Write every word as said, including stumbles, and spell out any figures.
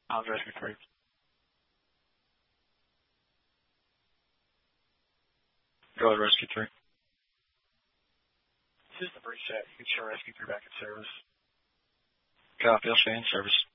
How's Rescue three? Go ahead, Rescue three. System reset. You can show Rescue three back in service. Copy. I'll stay in service.